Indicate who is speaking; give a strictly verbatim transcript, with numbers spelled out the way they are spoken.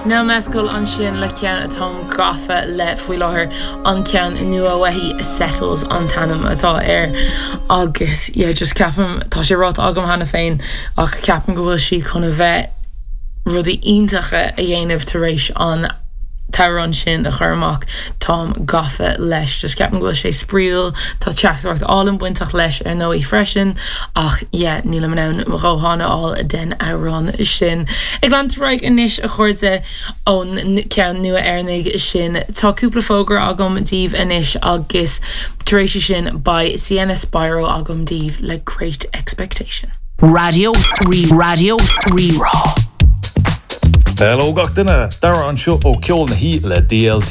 Speaker 1: Na mescail an sin le cean atá gafa le faoi láthair an cean nua wahi settles an tanam atá ar agus yeah, just ceapam tá sé rát agam hana féin ach ceapam go bhfuil si chuna bheith rudí iontacha a dhéanamh tar éis an Taran sin a churmach Tom gafa leis just ceapan go sé spríal tá teachtacht all an buintach leis ar nó í freisin ach yeah, níla mnán marróhanna all den arán sin ag lan raig inis a chuirde ón cean nua airnig sin tá cúpla fógur agam díobh inis agus taréis sin by Sienna Spyro agam díobh le Great Expectation.
Speaker 2: Radio Re Radio Re Raw.
Speaker 3: Hello gach duine, dar an seo ó ceol na hí le D L T